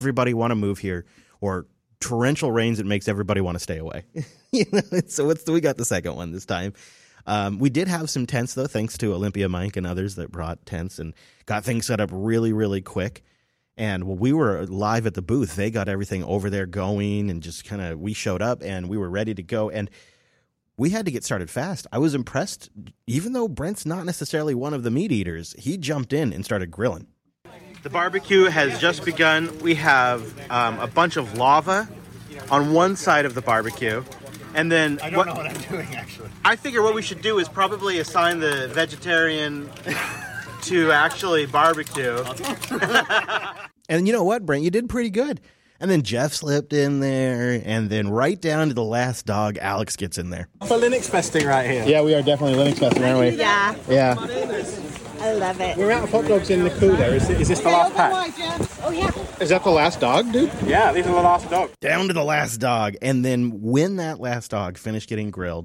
everybody want to move here, or torrential rains that makes everybody want to stay away. So we got the second one this time. We did have some tents, though, thanks to Olympia Mike and others that brought tents and got things set up really, really quick. And when we were live at the booth, they got everything over there going, and just we showed up and we were ready to go. And we had to get started fast. I was impressed. Even though Brent's not necessarily one of the meat eaters, he jumped in and started grilling. The barbecue has just begun. We have a bunch of lava on one side of the barbecue. And then I don't know what I'm doing, actually. I figure what we should do is probably assign the vegetarian to actually barbecue. And you know what, Brent? You did pretty good. And then Jeff slipped in there, and then right down to the last dog, Alex gets in there. For Linux festing right here. Yeah, we are definitely Linux festing, aren't we? Yeah. Yeah. I love it. We're out of hot dogs in the cooler. Is this the last pack? Oh, yeah. Is that the last dog, dude? Yeah, these are the last dog. Down to the last dog. And then when that last dog finished getting grilled,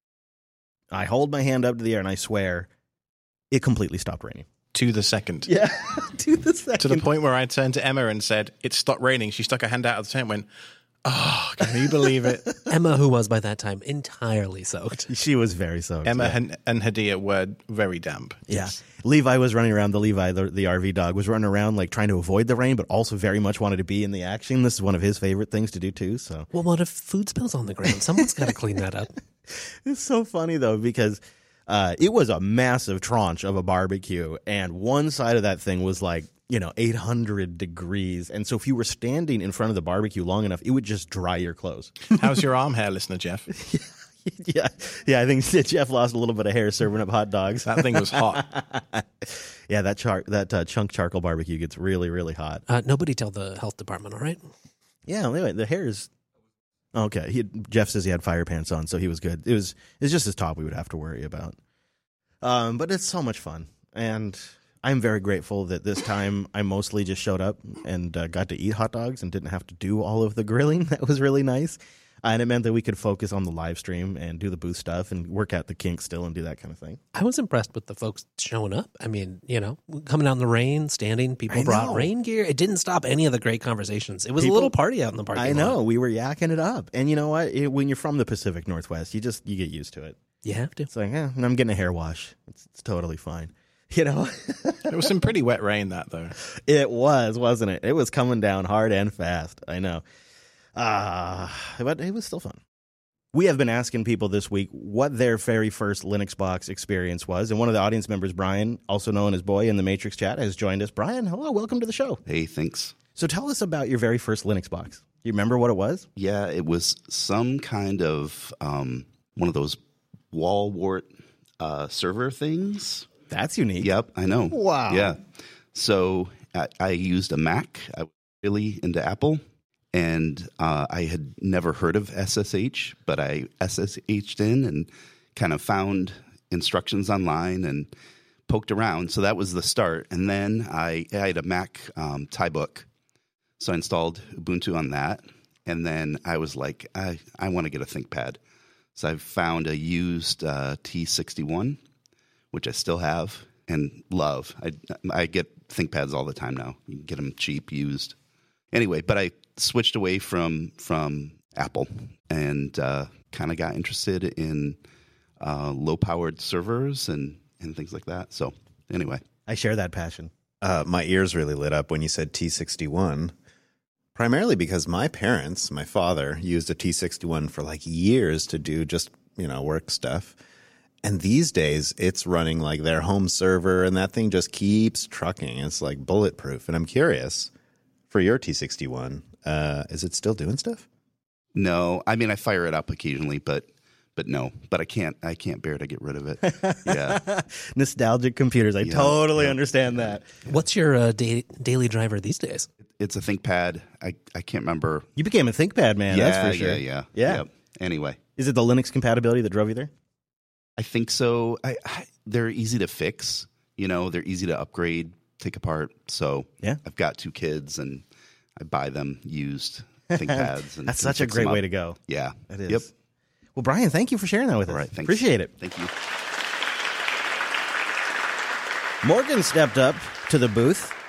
I hold my hand up to the air and I swear it completely stopped raining. To the second. Yeah, to the second. To the point where I turned to Emma and said, "It stopped raining." She stuck her hand out of the tent and went, "Oh, can you believe it?" Emma, who was by that time entirely soaked. She was very soaked. Emma and Hadia were very damp. Yeah. Levi was running around. The RV dog, was running around like trying to avoid the rain, but also very much wanted to be in the action. This is one of his favorite things to do too. So, well, what if food spills on the ground? Someone's got to clean that up. It's so funny though, because it was a massive tranche of a barbecue, and one side of that thing was like 800 degrees, and so if you were standing in front of the barbecue long enough, it would just dry your clothes. How's your arm hair, listener Jeff? Yeah. I think Jeff lost a little bit of hair serving up hot dogs. That thing was hot. Yeah, that chunk charcoal barbecue gets really, really hot. Nobody tell the health department, all right? Yeah, anyway, the hair is okay. Jeff says he had fire pants on, so he was good. It's just his top we would have to worry about. But it's so much fun, and I'm very grateful that this time I mostly just showed up and got to eat hot dogs and didn't have to do all of the grilling. That was really nice. And it meant that we could focus on the live stream and do the booth stuff and work out the kinks still and do that kind of thing. I was impressed with the folks showing up. I mean, coming out in the rain, standing, people brought rain gear. It didn't stop any of the great conversations. It was a little party out in the parking lot. I know. We were yakking it up. And you know what? When you're from the Pacific Northwest, you get used to it. You have to. It's like, and I'm getting a hair wash. It's totally fine. It was some pretty wet rain, that, though. It was, wasn't it? It was coming down hard and fast. I know. But it was still fun. We have been asking people this week what their very first Linux box experience was, and one of the audience members, Brian, also known as Boy in the Matrix chat, has joined us. Brian, hello, welcome to the show. Hey, thanks. So tell us about your very first Linux box. You remember what it was? Yeah, it was some kind of one of those wall wart server things. That's unique. Yep, I know. Wow. Yeah. So I used a Mac. I was really into Apple. And I had never heard of SSH, but I SSH'd in and kind of found instructions online and poked around. So that was the start. And then I had a Mac Tybook. So I installed Ubuntu on that. And then I was like, I want to get a ThinkPad. So I found a used T61, which I still have and love. I get ThinkPads all the time now. You can get them cheap, used. Anyway, but I switched away from Apple and kind of got interested in low-powered servers and things like that. So anyway. I share that passion. My ears really lit up when you said T61, primarily because my father, used a T61 for like years to do just, work stuff. And these days, it's running like their home server, and that thing just keeps trucking. It's like bulletproof. And I'm curious, for your T61, is it still doing stuff? No, I mean I fire it up occasionally, but no. But I can't bear to get rid of it. Yeah, nostalgic computers. I totally understand that. What's your daily driver these days? It's a ThinkPad. I can't remember. You became a ThinkPad man. Yeah, that's for sure. Yeah. Yep. Anyway, is it the Linux compatibility that drove you there? I think so. They're easy to fix. They're easy to upgrade, take apart. So yeah, I've got 2 kids and I buy them used ThinkPads. And that's such a great way to go. Yeah, it is. Yep. Well, Brian, thank you for sharing that with us. All right, thanks. Appreciate it. Thank you. Morgan stepped up to the booth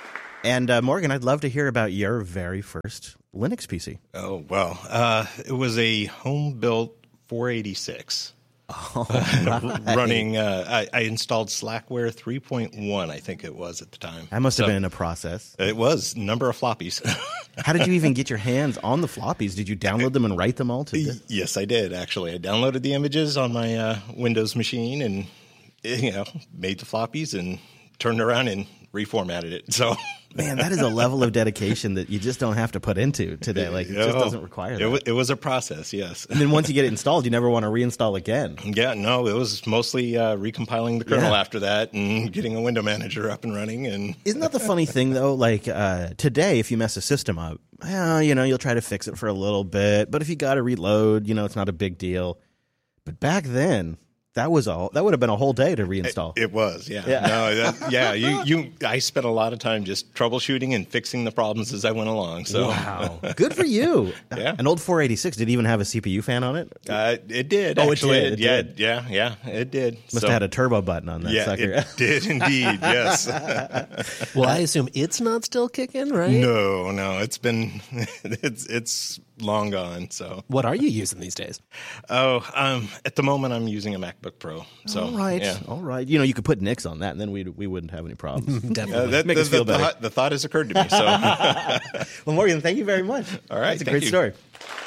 And Morgan, I'd love to hear about your very first Linux PC. Oh, well, it was a home-built 486. Running, I installed Slackware 3.1, I think it was at the time. That must have been a process. It was, number of floppies. How did you even get your hands on the floppies? Did you download them and write them all to? Yes, I did, actually. I downloaded the images on my Windows machine and, made the floppies and turned around and reformatted it. So, man, that is a level of dedication that you just don't have to put into today. Like, it just doesn't require that. It was a process, yes. And then once you get it installed, you never want to reinstall again. Yeah, no, it was mostly recompiling the kernel after that and getting a window manager up and running. And isn't that the funny thing, though? Like, today, if you mess a system up, you'll try to fix it for a little bit. But if you got to reload, it's not a big deal. But back then, that would have been a whole day to reinstall. It was, yeah. No, I spent a lot of time just troubleshooting and fixing the problems as I went along. So, wow, good for you. Yeah, an old 486. Did it even have a CPU fan on it? It did. Oh, actually. it did. Yeah, it did. Must have had a turbo button on that sucker. It did indeed. Yes. Well, I assume it's not still kicking, right? No, it's been it's long gone. So, what are you using these days? At the moment, I'm using a MacBook Pro. So, all right. You could put Nix on that, and then we wouldn't have any problems. Definitely. Make us feel better. The thought has occurred to me. So, well, Morgan, thank you very much. All right, that's a great story.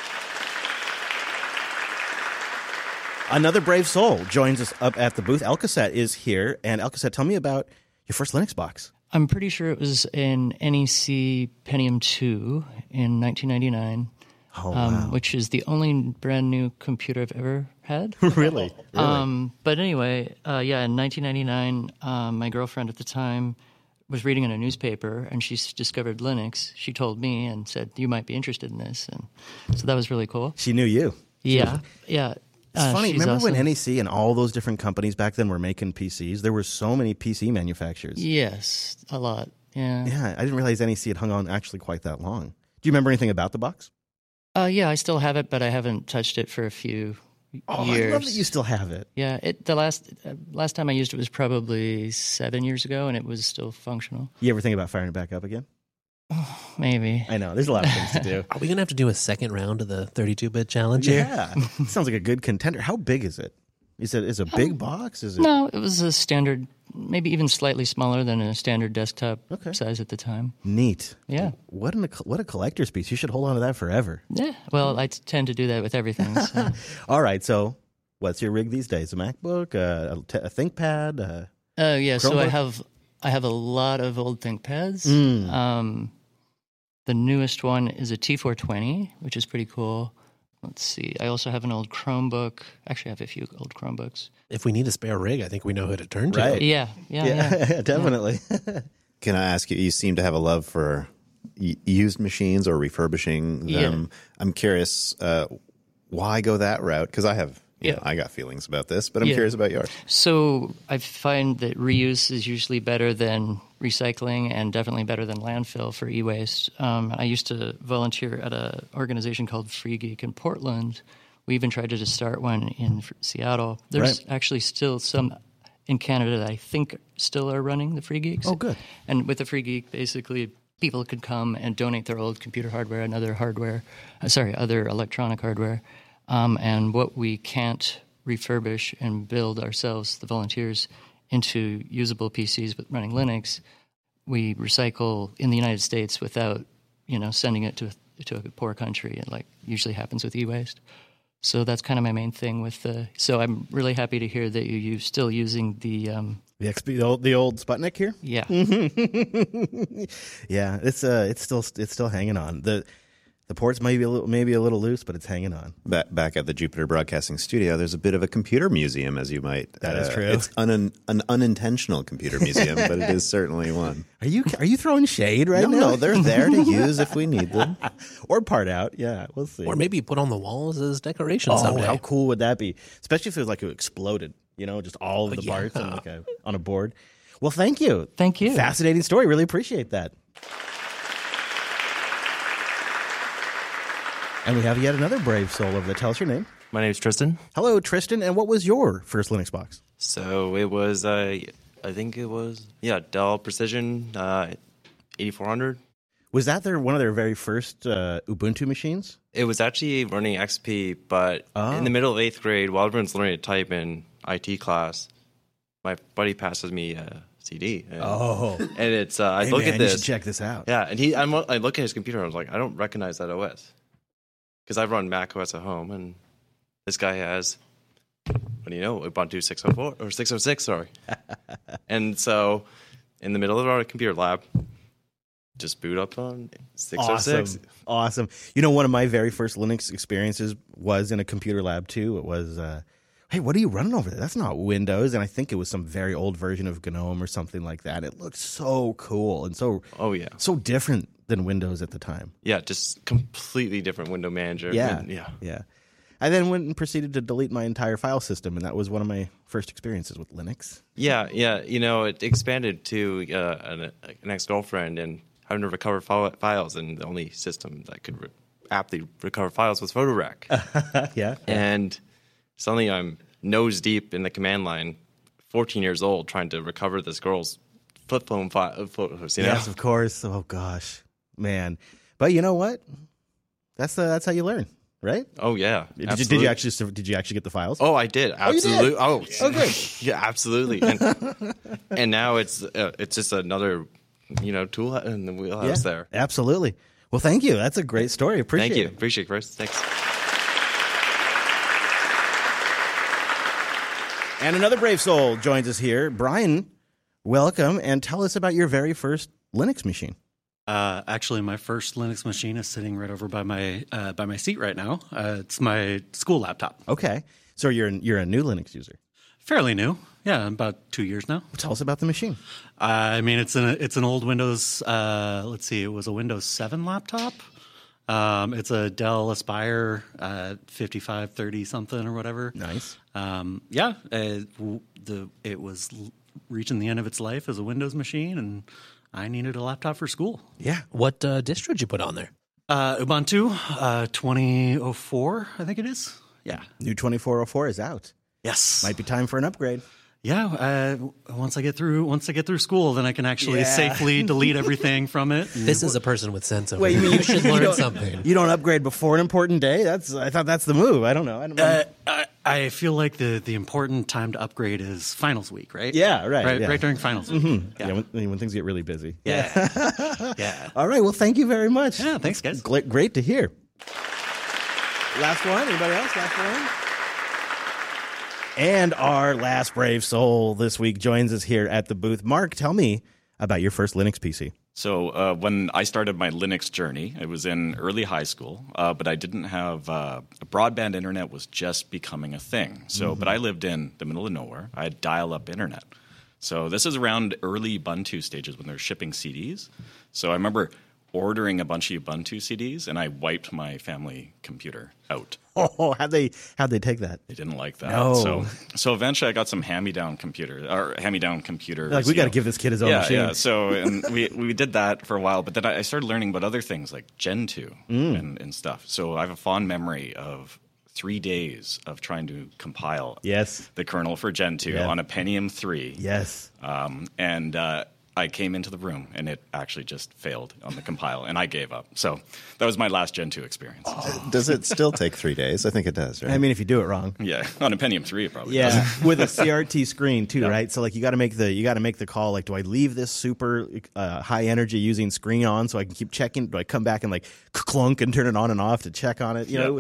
Another brave soul joins us up at the booth. Alcaset is here, and Alcaset, tell me about your first Linux box. I'm pretty sure it was an NEC Pentium 2 in 1999. Oh, wow. Which is the only brand new computer I've ever had. Really? But anyway, in 1999, my girlfriend at the time was reading in a newspaper, and she discovered Linux. She told me and said, "You might be interested in this," and so that was really cool. She knew you. Yeah. It's funny. Remember awesome. when NEC and all those different companies back then were making PCs? There were so many PC manufacturers. Yes, a lot. Yeah. Yeah, I didn't realize NEC had hung on actually quite that long. Do you remember anything about the box? Yeah, I still have it, but I haven't touched it for a few years. I love that you still have it. Yeah, the last time I used it was probably 7 years ago, and it was still functional. You ever think about firing it back up again? Maybe. I know. There's a lot of things to do. Are we going to have to do a second round of the 32-bit challenge here? Yeah. Sounds like a good contender. How big is it? Is it a big box? Is it? No, it was a standard, maybe even slightly smaller than a standard desktop size at the time. Neat. Yeah. What a collector's piece. You should hold on to that forever. Yeah. Well, I tend to do that with everything. So. All right. So what's your rig these days? A MacBook? A ThinkPad? Yeah. So Chromebook? I have a lot of old ThinkPads. The newest one is a T420, which is pretty cool. Let's see. I also have an old Chromebook. Actually, I have a few old Chromebooks. If we need a spare rig, I think we know who to turn to. Right. Yeah, definitely. Can I ask you, you seem to have a love for used machines or refurbishing them. I'm curious, why go that route? Because I have, I got feelings about this, but I'm curious about yours. So I find that reuse is usually better than recycling and definitely better than landfill for e-waste. I used to volunteer at an organization called Free Geek in Portland. We even tried to just start one in Seattle. There's actually still some in Canada that I think still are running the Free Geeks. Oh, good. And with the Free Geek, basically people could come and donate their old computer hardware and other electronic hardware. And what we can't refurbish and build ourselves, the volunteers, into usable PCs with running Linux, we recycle in the United States without, sending it to a poor country. It usually happens with e-waste. So that's kind of my main thing with the. So I'm really happy to hear that you're still using the XP, the old Sputnik here. Yeah. Yeah, it's still hanging on. The port's maybe a little loose, but it's hanging on. Back at the Jupiter Broadcasting Studio, there's a bit of a computer museum, as you might. That is true. It's an unintentional computer museum, but it is certainly one. Are you throwing shade right now? No, they're there to use if we need them, or part out. Yeah, we'll see. Or maybe put on the walls as decoration someday. How cool would that be? Especially if it was like it exploded. Just all of the parts on a board. Well, thank you. Thank you. Fascinating story. Really appreciate that. And we have yet another brave soul over there. Tell us your name. My name is Tristan. Hello, Tristan. And what was your first Linux box? So it was, I think it was, Dell Precision 8400. Was that one of their very first Ubuntu machines? It was actually running XP, but in the middle of 8th grade, while everyone's learning to type in IT class, my buddy passes me a CD. And it's I Hey, look man, at this. You should check this out. Yeah, and I look at his computer and I was like, I don't recognize that OS because I run Mac OS at home, and this guy has, what do you know, Ubuntu 604 or 606, sorry. And so, in the middle of our computer lab, just boot up on 606. Awesome. You know, one of my very first Linux experiences was in a computer lab too. It was, hey, what are you running over there? That's not Windows. And I think it was some very old version of GNOME or something like that. It looked so cool and so different than Windows at the time. Yeah, just completely different window manager. Yeah. Yeah. I then went and proceeded to delete my entire file system, and that was one of my first experiences with Linux. Yeah. You know, it expanded to an ex-girlfriend and having to recover files, and the only system that could aptly recover files was PhotoRack. Yeah. And suddenly I'm nose deep in the command line, 14 years old, trying to recover this girl's flip phone photos. You know? Yes, of course. Oh, gosh. Man. But you know what? That's how you learn. Right? Oh yeah. Did you actually get the files? Oh, I did. Absolutely. Oh, good. Yeah, absolutely. And now it's just another, tool in the wheelhouse there. Absolutely. Well, thank you. That's a great story. Appreciate Thank you. it. Appreciate it, Chris. Thanks. And another brave soul joins us here. Brian, welcome, and tell us about your very first Linux machine. Actually, my first Linux machine is sitting right over by my seat right now. It's my school laptop. Okay, so you're a new Linux user. Fairly new, yeah, about 2 years now. Tell us about the machine. I mean, it's an old Windows. Let's see, it was a Windows 7 laptop. It's a Dell Aspire 5530 something or whatever. Nice. It was reaching the end of its life as a Windows machine, and I needed a laptop for school. Yeah. What distro did you put on there? Ubuntu 2004, I think it is. Yeah. New 2404 is out. Yes. Might be time for an upgrade. Yeah, once I get through school, then I can actually safely delete everything from it. This is a person with sense of Wait, you should learn something. You don't upgrade before an important day? I thought that's the move. I don't know. I feel like the important time to upgrade is finals week, right? Yeah, right. Right during finals week. Mm-hmm. Yeah, when things get really busy. Yeah. Yeah. All right. Well, thank you very much. Yeah, thanks, guys. Great to hear. Last one. Anybody else? Last one. And our last brave soul this week joins us here at the booth. Mark, tell me about your first Linux PC. So when I started my Linux journey, it was in early high school, but I didn't have broadband internet was just becoming a thing. So, but I lived in the middle of nowhere. I had dial-up internet. So this is around early Ubuntu stages when they're shipping CDs. So I remember ordering a bunch of Ubuntu CDs, and I wiped my family computer out. Oh, how'd they take that? They didn't like that. No. So eventually I got some hand-me-down computers. Like, we got to give this kid his own machine. Yeah, so and we did that for a while, but then I started learning about other things like Gentoo and stuff. So I have a fond memory of 3 days of trying to compile the kernel for Gentoo on a Pentium 3. Yes. And I came into the room, and it actually just failed on the compile, and I gave up. So that was my last Gentoo experience. Does it still take 3 days? I think it does, right? I mean, if you do it wrong. Yeah, on a Pentium 3 it probably does. With a CRT screen too, right? So like you got to make the call. Like, do I leave this super high energy using screen on so I can keep checking? Do I come back and like clunk and turn it on and off to check on it? You know.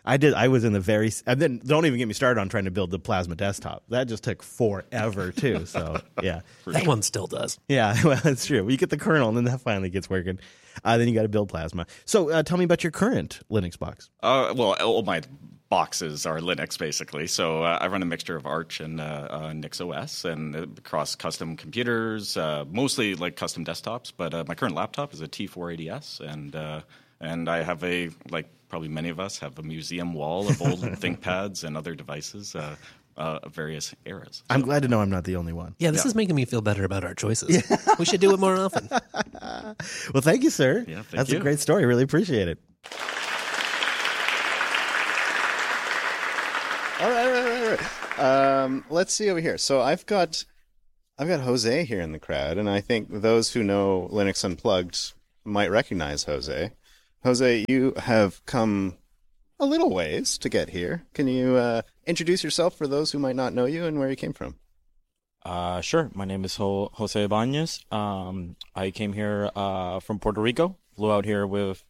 I was in the very, and then don't even get me started on trying to build the Plasma desktop. That just took forever too. So yeah, that one still does. Yeah, well, that's true. You get the kernel, and then that finally gets working. Then you got to build Plasma. So tell me about your current Linux box. Well, all my boxes are Linux basically. So I run a mixture of Arch and NixOS, and across custom computers, mostly like custom desktops. But my current laptop is a T480S, and I have probably many of us have a museum wall of old ThinkPads and other devices of various eras. So. I'm glad to know I'm not the only one. Yeah, this is making me feel better about our choices. We should do it more often. Well, thank you, sir. Yeah, That's a great story. Really appreciate it. All right. Let's see over here. So I've got I've got Jose here in the crowd, and I think those who know Linux Unplugged might recognize Jose. Jose, you have come a little ways to get here. Can you introduce yourself for those who might not know you and where you came from? Sure. My name is Jose Ibanez. I came here from Puerto Rico. Flew out here with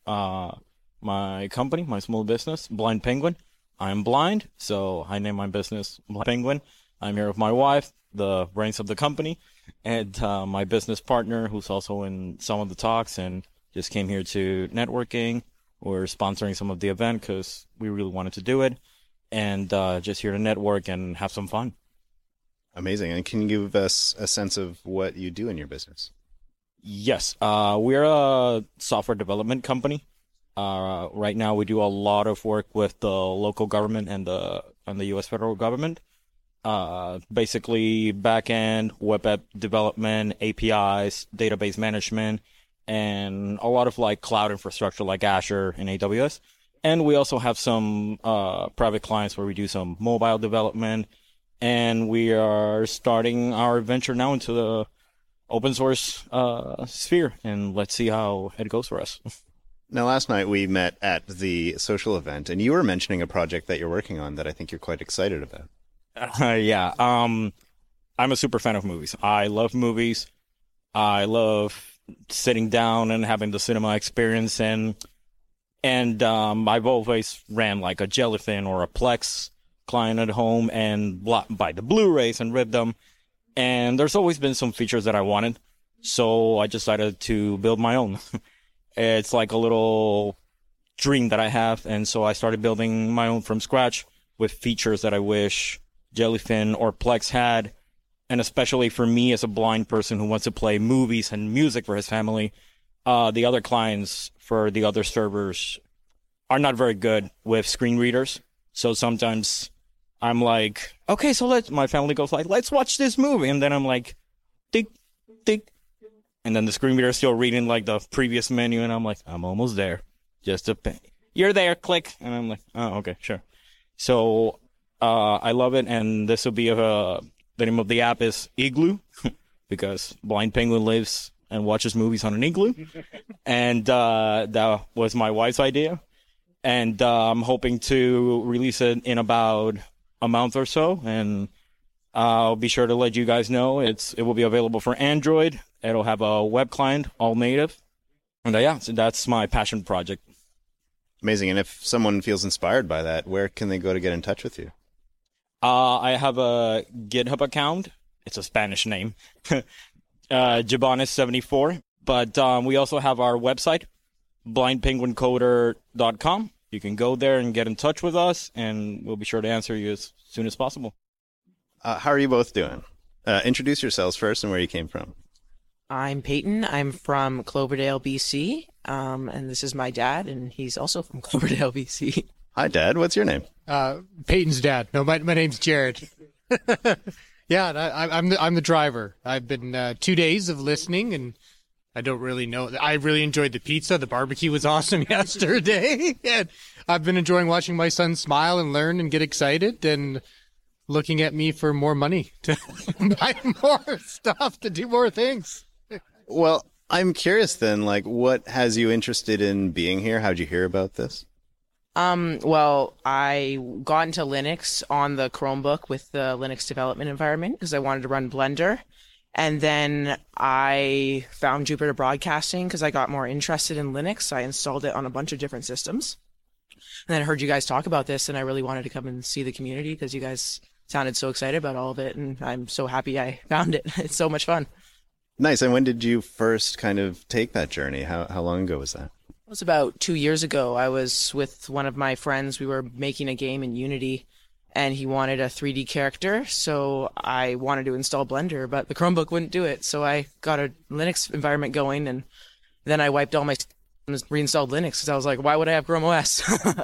my company, my small business, Blind Penguin. I'm blind, so I named my business Blind Penguin. I'm here with my wife, the brains of the company, and my business partner, who's also in some of the talks, and just came here to networking. We're sponsoring some of the event because we really wanted to do it, and just here to network and have some fun. Amazing. And can you give us a sense of what you do in your business? Yes. We're a software development company. Right now we do a lot of work with the local government and the U.S. federal government. Basically back-end, web app development, APIs, database management, and a lot of like cloud infrastructure like Azure and AWS. And we also have some private clients where we do some mobile development. And we are starting our venture now into the open source sphere, and let's see how it goes for us. Now, last night we met at the social event, and you were mentioning a project that you're working on that I think you're quite excited about. Yeah. I'm a super fan of movies. I love movies. I love sitting down and having the cinema experience, and I've always ran like a Jellyfin or a Plex client at home and buy the Blu-rays and rip them. And there's always been some features that I wanted, so I decided to build my own. It's like a little dream that I have, and so I started building my own from scratch with features that I wish Jellyfin or Plex had. And especially for me as a blind person who wants to play movies and music for his family, the other clients for the other servers are not very good with screen readers. So sometimes I'm like, okay, so my family goes like, let's watch this movie. And then I'm like, tick, tick. And then the screen reader is still reading like the previous menu. And I'm like, I'm almost there. Just a pay. You're there, click. And I'm like, oh, okay, sure. So I love it. And this will be the name of the app is Igloo because Blind Penguin lives and watches movies on an igloo. And that was my wife's idea. And I'm hoping to release it in about a month or so. And I'll be sure to let you guys know. It will be available for Android. It'll have a web client, all native. And yeah, so that's my passion project. Amazing. And if someone feels inspired by that, where can they go to get in touch with you? I have a GitHub account. It's a Spanish name. Jabones74. But we also have our website, blindpenguincoder.com. You can go there and get in touch with us, and we'll be sure to answer you as soon as possible. How are you both doing? Introduce yourselves first and where you came from. I'm Peyton. I'm from Cloverdale, BC, and this is my dad, and he's also from Cloverdale, BC. Hi, Dad. What's your name? Peyton's dad. No, my name's Jared. Yeah, I'm the driver. I've been 2 days of listening, and I don't really know. I really enjoyed the pizza. The barbecue was awesome yesterday. And I've been enjoying watching my son smile and learn and get excited and looking at me for more money to buy more stuff, to do more things. Well, I'm curious then, like, what has you interested in being here? How'd you hear about this? Well, I got into Linux on the Chromebook with the Linux development environment because I wanted to run Blender. And then I found Jupiter Broadcasting because I got more interested in Linux. I installed it on a bunch of different systems. And then I heard you guys talk about this, and I really wanted to come and see the community because you guys sounded so excited about all of it. And I'm so happy I found it. It's so much fun. Nice. And when did you first kind of take that journey? How long ago was that? It was about 2 years ago. I was with one of my friends. We were making a game in Unity, and he wanted a 3D character, so I wanted to install Blender, but the Chromebook wouldn't do it, so I got a Linux environment going, and then I wiped all my systems, reinstalled Linux, because I was like, why would I have Chrome OS?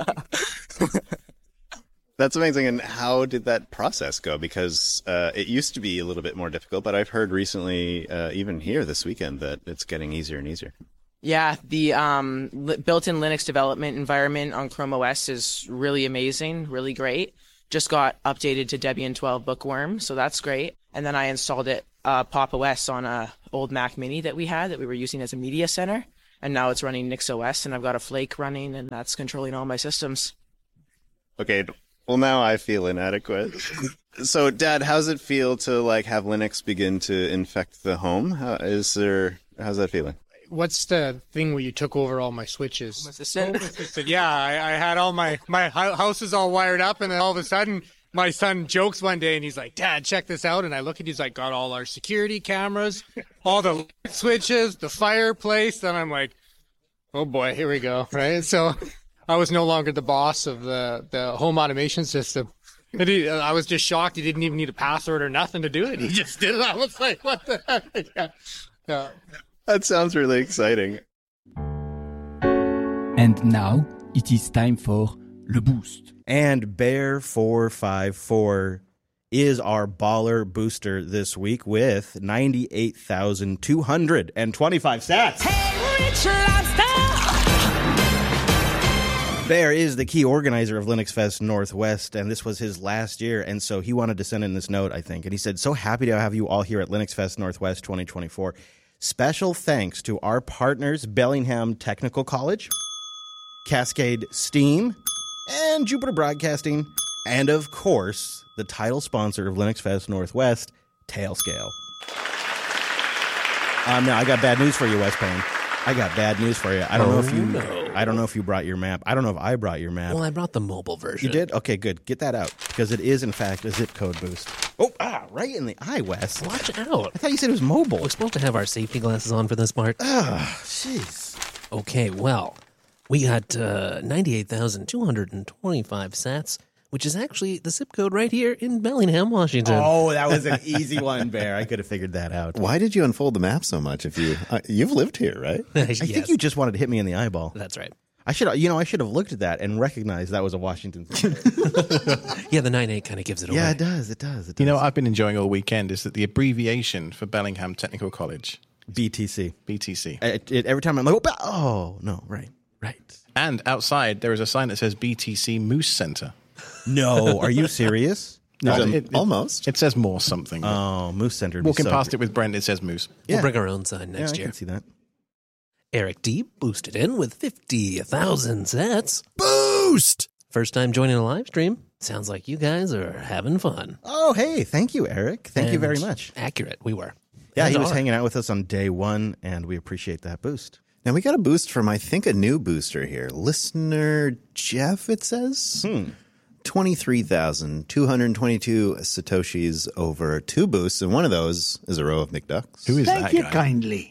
That's amazing. And how did that process go? Because it used to be a little bit more difficult, but I've heard recently, even here this weekend, that it's getting easier and easier. Yeah, the built-in Linux development environment on Chrome OS is really amazing, really great. Just got updated to Debian 12 Bookworm, so that's great. And then I installed it, Pop! OS on a old Mac Mini that we were using as a media center. And now it's running NixOS, and I've got a Flake running, and that's controlling all my systems. Okay, well now I feel inadequate. So, Dad, how's it feel to have Linux begin to infect the home? How's that feeling? What's the thing where you took over all my switches? Home Assistant. Home Assistant. Yeah, I had all my house is all wired up, and then all of a sudden, my son jokes one day, and he's like, "Dad, check this out." And I look, and he's like, got all our security cameras, all the light switches, the fireplace, and I'm like, oh boy, here we go, right? So I was no longer the boss of the home automation system. And I was just shocked. He didn't even need a password or nothing to do it. He just did it. I was like, what the heck? Yeah. That sounds really exciting. And now it is time for Le Boost. And Bear 454 is our baller booster this week with 98,225 sats. Hey, Rich Lobster! Bear is the key organizer of Linux Fest Northwest, and this was his last year, and so he wanted to send in this note, I think. And he said, so happy to have you all here at Linux Fest Northwest 2024. Special thanks to our partners, Bellingham Technical College, Cascade Steam, and Jupiter Broadcasting, and of course, the title sponsor of Linux Fest Northwest, Tailscale. Now, I got bad news for you, Wes Payne. I got bad news for you. I don't know if you brought your map. I don't know if I brought your map. Well, I brought the mobile version. You did? Okay, good. Get that out because it is, in fact, a zip code boost. Oh, right in the eye, Wes. Watch out. I thought you said it was mobile. We're supposed to have our safety glasses on for this part. Jeez. Okay, well, we got 98,225 sats, which is actually the zip code right here in Bellingham, Washington. Oh, that was an easy one, Bear. I could have figured that out. Why did you unfold the map so much? If you've lived here, right? I think you just wanted to hit me in the eyeball. That's right. I should have looked at that and recognized that was a Washington. Yeah, the 9-8 kind of gives it away. Yeah, it does. It does. You know what I've been enjoying all weekend is that the abbreviation for Bellingham Technical College. BTC. BTC. Every time I'm like, oh, no, right. And outside, there is a sign that says BTC Moose Center. No, are you serious? No, almost. It says more something. Oh, Moose Center. Walking past it with Brent, it says Moose. We'll bring our own sign next year. I can see that. Eric D boosted in with 50,000 sats. Boost! First time joining a live stream. Sounds like you guys are having fun. Oh, hey, thank you, Eric. Thank you very much. Accurate, we were. Yeah, he was hanging out with us on day one, and we appreciate that boost. Now, we got a boost from, I think, a new booster here. Listener Jeff, it says. 23,222 Satoshis over 2 boosts, and one of those is a row of McDucks. Who is Thank you kindly.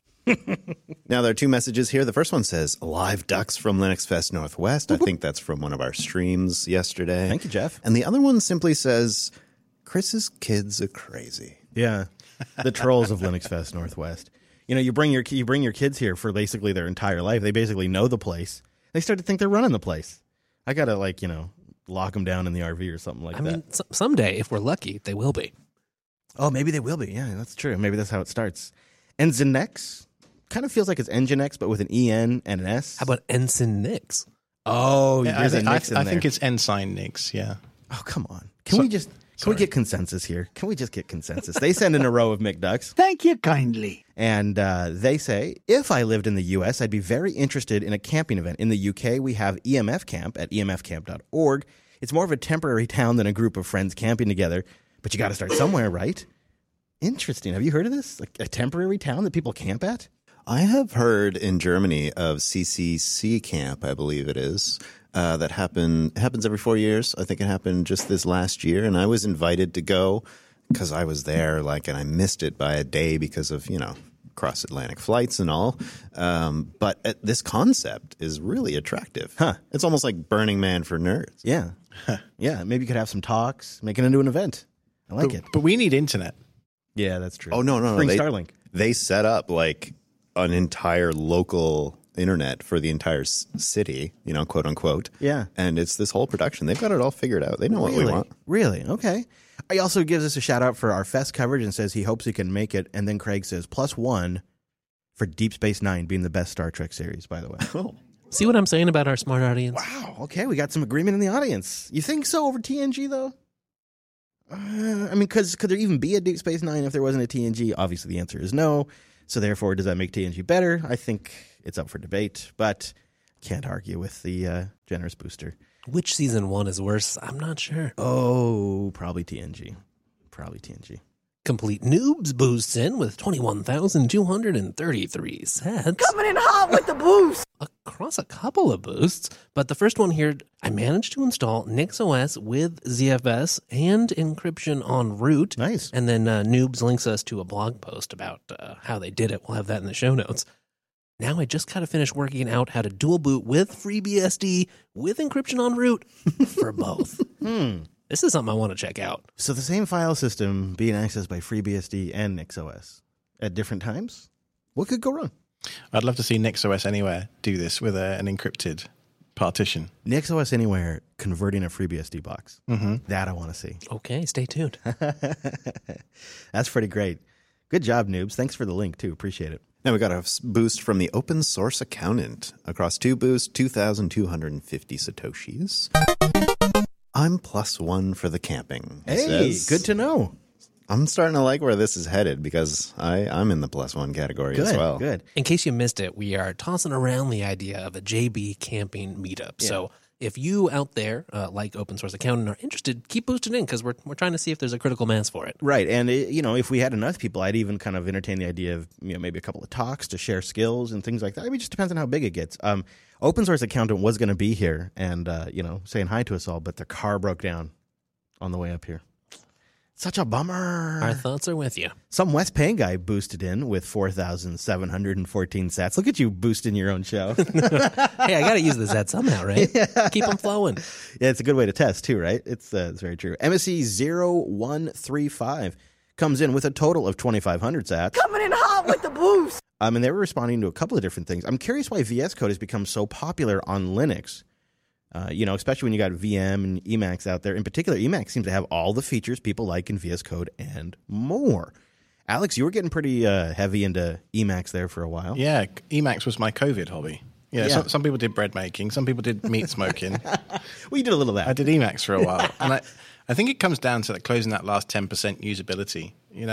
Now, there are 2 messages here. The first one says, live ducks from Linux Fest Northwest. I think that's from one of our streams yesterday. Thank you, Jeff. And the other one simply says, Chris's kids are crazy. Yeah, the trolls of Linux Fest Northwest. You know, you bring your kids here for basically their entire life. They basically know the place. They start to think they're running the place. I got to, lock them down in the RV or something like that. I mean, someday, if we're lucky, they will be. Oh, maybe they will be. Yeah, that's true. Maybe that's how it starts. And Nginx kind of feels like it's Nginx, but with an EN and an S. How about Ensign Nix? Oh, yeah, there's a Nix in there. I think it's Ensign Nix, yeah. Oh, come on. Can we get consensus here? Can we just get consensus? They send in a row of McDucks. Thank you kindly. And they say, if I lived in the U.S., I'd be very interested in a camping event. In the U.K., we have EMF Camp at emfcamp.org. It's more of a temporary town than a group of friends camping together, but you got to start somewhere, right? Interesting. Have you heard of this? Like a temporary town that people camp at? I have heard in Germany of CCC Camp, I believe it is, that happens every 4 years. I think it happened just this last year, and I was invited to go because I was there, and I missed it by a day because of, cross-Atlantic flights and all. But this concept is really attractive. Huh. It's almost like Burning Man for nerds. Yeah. Yeah, maybe you could have some talks, make it into an event. I like it. But we need internet. Yeah, that's true. Oh, no. Bring Starlink. They set up, an entire local internet for the entire city, quote unquote. Yeah. And it's this whole production. They've got it all figured out. They know what we want. Really? Okay. He also gives us a shout out for our fest coverage and says he hopes he can make it. And then Craig says +1 for Deep Space Nine being the best Star Trek series, by the way. Oh. See what I'm saying about our smart audience? Wow. Okay. We got some agreement in the audience. You think so over TNG, though? Could there even be a Deep Space Nine if there wasn't a TNG? Obviously, the answer is no. So therefore, does that make TNG better? I think it's up for debate, but can't argue with the generous booster. Which season 1 is worse? I'm not sure. Oh, probably TNG. Complete Noobs boosts in with 21,233 sets. Coming in hot with the boost. Across a couple of boosts, but the first one here, I managed to install NixOS with ZFS and encryption en route. Nice. And then Noobs links us to a blog post about how they did it. We'll have that in the show notes. Now I just got to finish working out how to dual boot with FreeBSD with encryption en route for both. This is something I want to check out. So the same file system being accessed by FreeBSD and NixOS at different times? What could go wrong? I'd love to see NixOS Anywhere do this with an encrypted partition. NixOS Anywhere converting a FreeBSD box. That I want to see. Okay, stay tuned. That's pretty great. Good job, Noobs. Thanks for the link, too. Appreciate it. Now we got a boost from the Open Source Accountant. Across 2 boosts, 2,250 Satoshis. I'm +1 for the camping. Hey, good to know. I'm starting to like where this is headed because I'm in the +1 category as well. Good. In case you missed it, we are tossing around the idea of a JB camping meetup. Yeah. So if you out there, like Open Source Accountant, are interested, keep boosting in because we're trying to see if there's a critical mass for it. Right. And, if we had enough people, I'd even kind of entertain the idea of maybe a couple of talks to share skills and things like that. I mean, it just depends on how big it gets. Open Source Accountant was going to be here and, saying hi to us all, but their car broke down on the way up here. Such a bummer. Our thoughts are with you. Some West Payne guy boosted in with 4,714 sats. Look at you boosting your own show. Hey, I got to use the Zet somehow, right? Yeah. Keep them flowing. Yeah, it's a good way to test too, right? It's very true. MSC 0135 comes in with a total of 2,500 sats. Coming in hot with the boost. And they were responding to a couple of different things. I'm curious why VS Code has become so popular on Linux. Especially when you got VM and Emacs out there. In particular, Emacs seems to have all the features people like in VS Code and more. Alex, you were getting pretty heavy into Emacs there for a while. Yeah, Emacs was my COVID hobby. Yeah. Some people did bread making. Some people did meat smoking. Well, you did a little of that. I did Emacs for a while. And I think it comes down to closing that last 10% usability.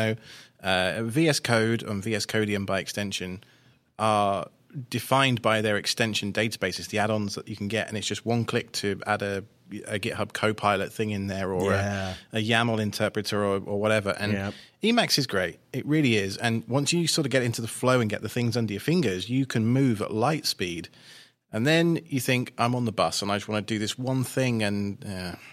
VS Code and VS Codium by extension are defined by their extension databases, the add-ons that you can get, and it's just one click to add a GitHub Copilot thing in there or a YAML interpreter or whatever. And Emacs is great. It really is. And once you sort of get into the flow and get the things under your fingers, you can move at light speed. And then you think, I'm on the bus and I just want to do this one thing, and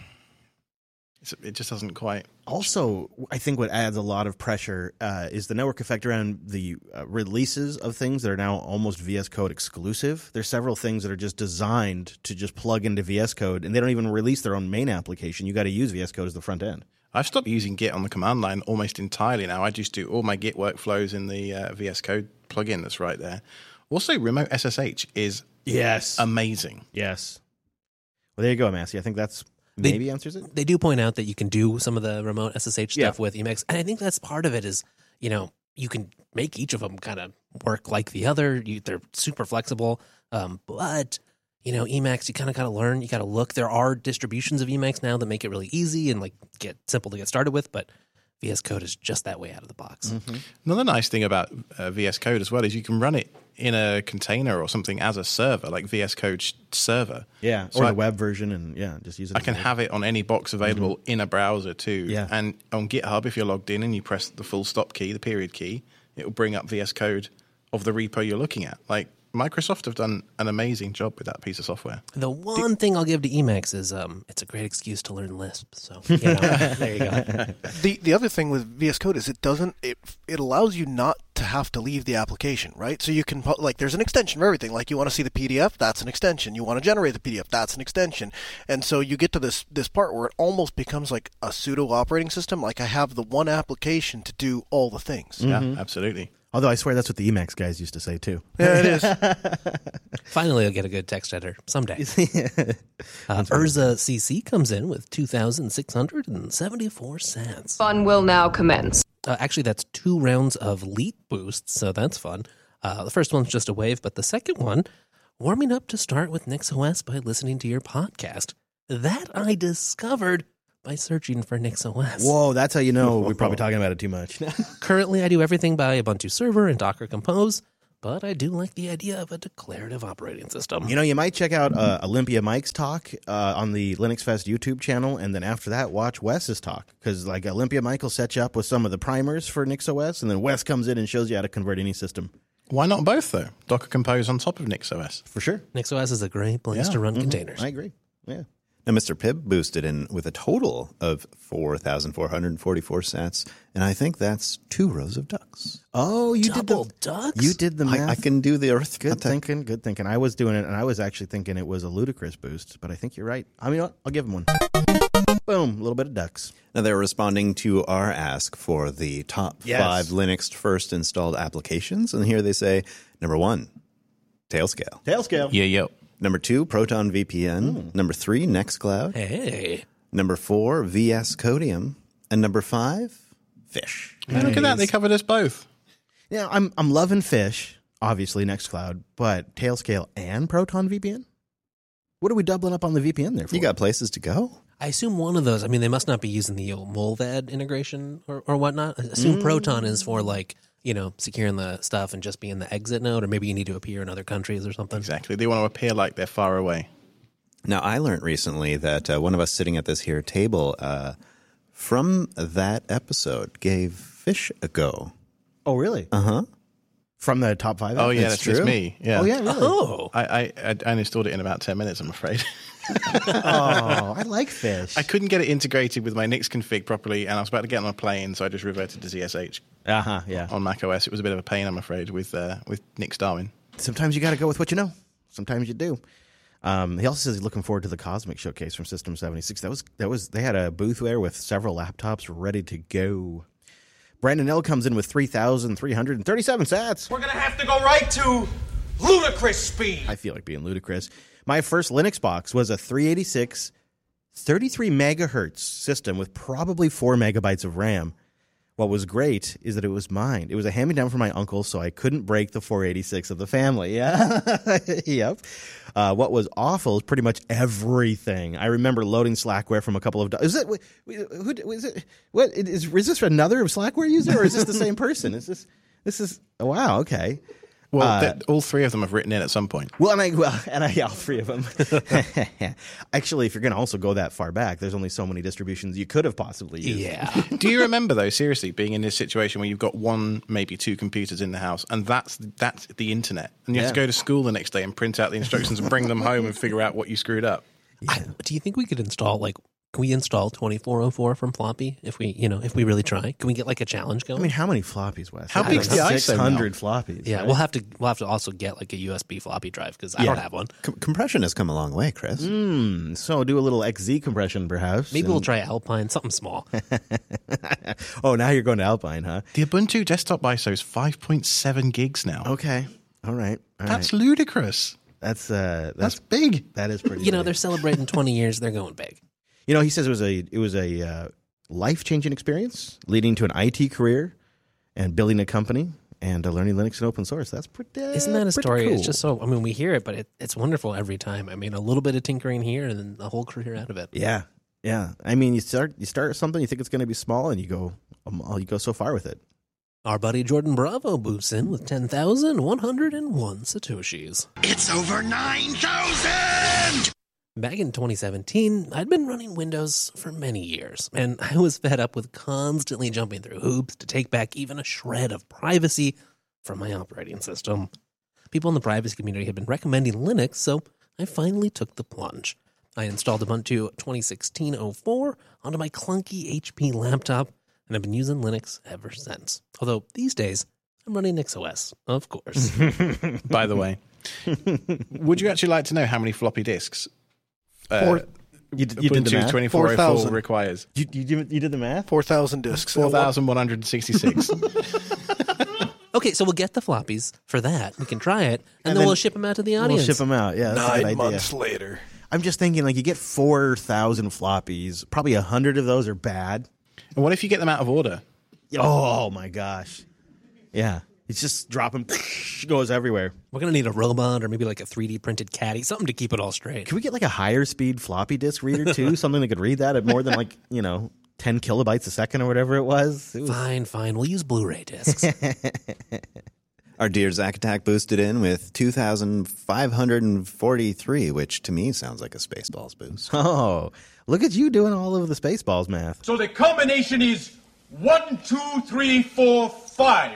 it just doesn't quite. Also, I think what adds a lot of pressure is the network effect around the releases of things that are now almost VS Code exclusive. There's several things that are just designed to just plug into VS Code, and they don't even release their own main application. You got to use VS Code as the front end. I've stopped using Git on the command line almost entirely now. I just do all my Git workflows in the VS Code plugin that's right there. Also, Remote SSH is amazing. Yes. Well, there you go, Massey. I think that's maybe answers it. They do point out that you can do some of the remote SSH stuff with Emacs. And I think that's part of it is, you can make each of them kind of work like the other. They're super flexible. But, Emacs, you kind of got to learn. You got to look. There are distributions of Emacs now that make it really easy and get simple to get started with. But VS Code is just that way out of the box. Mm-hmm. Another nice thing about VS Code as well is you can run it in a container or something as a server, like VS Code server. Yeah, so or the web version, and just use it. I can have it on any box available in a browser too. Yeah. And on GitHub, if you're logged in and you press the full stop key, the period key, it will bring up VS Code of the repo you're looking at. Microsoft have done an amazing job with that piece of software. The one thing I'll give to Emacs is it's a great excuse to learn Lisp. So there you go. The other thing with VS Code is it allows you not to have to leave the application, right? So you can there's an extension for everything. Like you want to see the PDF, that's an extension. You want to generate the PDF, that's an extension. And so you get to this part where it almost becomes like a pseudo operating system. Like I have the one application to do all the things. Mm-hmm. Yeah, absolutely. Although I swear that's what the Emacs guys used to say too. Yeah, it is. Finally, I'll get a good text editor someday. Urza CC comes in with 2,674 cents. Fun will now commence. Actually, that's 2 rounds of Leap boosts, so that's fun. The first one's just a wave, but the second one, warming up to start with NixOS by listening to your podcast. That I discovered by searching for NixOS. Whoa, that's how you know we're probably talking about it too much. Currently, I do everything by Ubuntu Server and Docker Compose, but I do like the idea of a declarative operating system. You know, you might check out Olympia Mike's talk on the Linux Fest YouTube channel, and then after that, watch Wes's talk. Because like Olympia Mike will set you up with some of the primers for NixOS, and then Wes comes in and shows you how to convert any system. Why not both, though? Docker Compose on top of NixOS. For sure. NixOS is a great place to run containers. I agree. Yeah. Now, Mr. Pibb boosted in with a total of 4,444 sats, and I think that's 2 rows of ducks. Oh, you Double did ducks? You did the math. I can do the arithmetic. Good thinking. I was doing it, and I was actually thinking it was a ludicrous boost, but I think you're right. I mean, you know what? I'll give him one. Boom, a little bit of ducks. Now, they're responding to our ask for the top 5 Linux first installed applications, and here they say, number 1, Tailscale. Tailscale. Yeah, yo. Number 2, Proton VPN. Number 3, Nextcloud. Hey. Number 4, VS Codium. And number 5, Fish. Hey, look at that. They covered us both. Yeah, I'm loving Fish, obviously, Nextcloud, but Tailscale and Proton VPN? What are we doubling up on the VPN there for? You got places to go? I assume one of those, I mean, they must not be using the Molvad integration or whatnot. I assume Proton is for like, you know, securing the stuff and just being the exit node, or maybe you need to appear in other countries or something. Exactly. They want to appear like they're far away. Now, I learned recently that one of us sitting at this here table from that episode gave Fish a go. Oh, really? Uh-huh. From the top 5? Oh, yeah, that's just me. Yeah. Oh, yeah, really? Oh. I installed it in about 10 minutes, I'm afraid. Oh, I like Fish. I couldn't get it integrated with my Nix config properly, and I was about to get on a plane, so I just reverted to ZSH. Yeah. On macOS. It was a bit of a pain, I'm afraid, with Nix Darwin. Sometimes you got to go with what you know. Sometimes you do. He also says he's looking forward to the Cosmic Showcase from System 76. That was they had a booth there with several laptops ready to go. Brandon L comes in with 3,337 sats. We're going to have to go right to ludicrous speed. I feel like being ludicrous. My first Linux box was a 386 33 megahertz system with probably 4 megabytes of RAM. What was great is that it was mine. It was a hand-me-down from my uncle, so I couldn't break the 486 of the family. Yeah. Yep. What was awful is pretty much everything. I remember loading Slackware from a couple of... Is this another Slackware user, or is this the same person? This is... Wow, okay. Well, all 3 of them have written in at some point. Well, all 3 of them. Actually, if you're going to also go that far back, there's only so many distributions you could have possibly used. Yeah. Do you remember, though, seriously, being in this situation where you've got 1, maybe 2 computers in the house, and that's the internet, and you have to go to school the next day and print out the instructions and bring them home and figure out what you screwed up? Yeah. Do you think we could install can we install 2404 from floppy if we really try? Can we get like a challenge going? I mean, how many floppies, Wes? How big's the ISO 600 floppies. Yeah, right? we'll have to also get like a USB floppy drive because I don't have one. Compression has come a long way, Chris. So do a little XZ compression, perhaps. Maybe we'll try Alpine, something small. Oh, now you're going to Alpine, huh? The Ubuntu desktop ISO is 5.7 gigs now. Okay. All right. That's ludicrous. That's big. That is pretty. You know, they're celebrating 20 years. They're going big. You know, he says it was a life-changing experience, leading to an IT career and building a company and learning Linux and open source. That's pretty. Isn't that a story? Cool. It's just so. I mean, we hear it, but it's wonderful every time. I mean, a little bit of tinkering here, and then the whole career out of it. Yeah. I mean, you start something, you think it's going to be small, and you go so far with it. Our buddy Jordan Bravo boosts in with 10,101 satoshis. It's over 9,000! Back in 2017, I'd been running Windows for many years, and I was fed up with constantly jumping through hoops to take back even a shred of privacy from my operating system. People in the privacy community had been recommending Linux, so I finally took the plunge. I installed Ubuntu 2016.04 onto my clunky HP laptop, and I've been using Linux ever since. Although these days, I'm running NixOS, of course. By the way, would you actually like to know how many floppy disks You did the math? 2404 requires? You did the math? 4,000 disks. 4,166. Okay, so we'll get the floppies for that. We can try it, and then we'll ship them out to the audience. We'll ship them out, yeah. That's a good 9 idea. months later. I'm just thinking, like, you get 4,000 floppies. Probably 100 of those are bad. And what if you get them out of order? Oh, my gosh. Yeah. It's just dropping, goes everywhere. We're going to need a robot or maybe like a 3D printed caddy, something to keep it all straight. Can we get like a higher speed floppy disk reader too? Something that could read that at more than 10 kilobytes a second or whatever it was? Fine. We'll use Blu-ray discs. Our dear Zack Attack boosted in with 2,543, which to me sounds like a Spaceballs boost. Oh, look at you doing all of the Spaceballs math. So the combination is 1, 2, 3, 4, 5.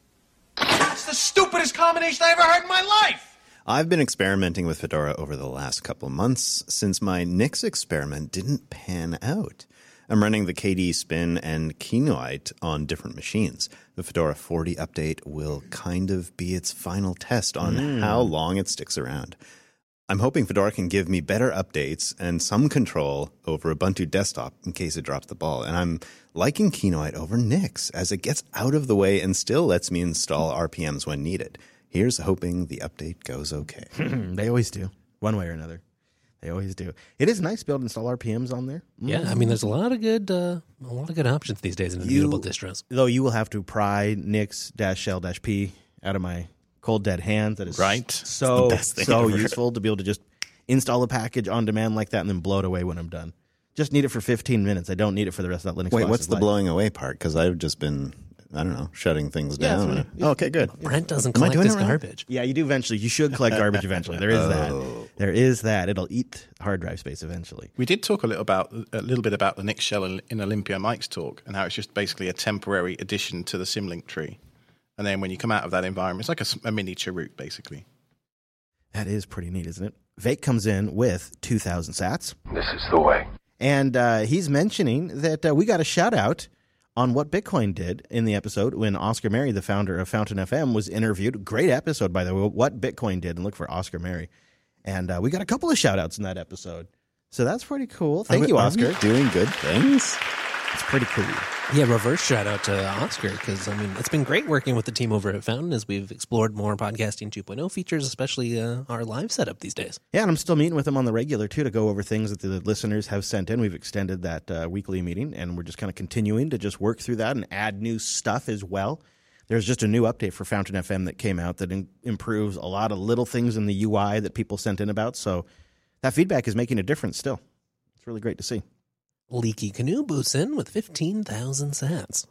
That's the stupidest combination I ever heard in my life. I've been experimenting with Fedora over the last couple of months since my Nix experiment didn't pan out. I'm running the KDE Spin and Kinoite on different machines. The Fedora 40 update will kind of be its final test on how long it sticks around. I'm hoping Fedora can give me better updates and some control over Ubuntu Desktop in case it drops the ball. And I'm liking Kinoite over Nix as it gets out of the way and still lets me install RPMs when needed. Here's hoping the update goes okay. They always do, one way or another. They always do. It is nice to be able to install RPMs on there. Yeah, I mean, there's a lot of good options these days in immutable distros. Though you will have to pry Nix-shell-p out of my cold dead hands. That is so useful to be able to just install a package on demand like that and then blow it away when I'm done. Just need it for 15 minutes. I don't need it for the rest of that Linux. Wait, what's the blowing away part? Because I've just been, I don't know, shutting things down. Okay, good. Brent doesn't collect his garbage. Yeah, you do eventually. You should collect garbage eventually. There is that. There is that. It'll eat hard drive space eventually. We did talk a little bit about the Nix shell in Olympia Mike's talk and how it's just basically a temporary addition to the Symlink tree. And then when you come out of that environment, it's like a miniature root, basically. That is pretty neat, isn't it? Vake comes in with 2,000 sats. This is the way. And he's mentioning that we got a shout-out on what Bitcoin did in the episode when Oscar Mary, the founder of Fountain FM, was interviewed. Great episode, by the way, what Bitcoin did. And look for Oscar Mary. And we got a couple of shout-outs in that episode. So that's pretty cool. Thank you, Oscar. Are we doing good things? It's pretty cool. Yeah, reverse shout out to Oscar because, I mean, it's been great working with the team over at Fountain as we've explored more podcasting 2.0 features, especially our live setup these days. Yeah, and I'm still meeting with them on the regular, too, to go over things that the listeners have sent in. We've extended that weekly meeting, and we're just kind of continuing to just work through that and add new stuff as well. There's just a new update for Fountain FM that came out that improves a lot of little things in the UI that people sent in about, so that feedback is making a difference still. It's really great to see. Leaky Canoe boosts in with 15,000 sats.